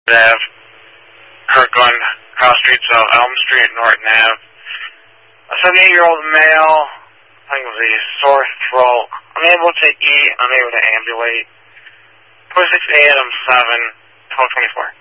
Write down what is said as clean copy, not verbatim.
Ave, Kirkland, cross streets of Elm Street, Norton Ave. A 78-year-old male, I think it was a sore throat, unable to eat, unable to ambulate. 26 Adams 7, 1224.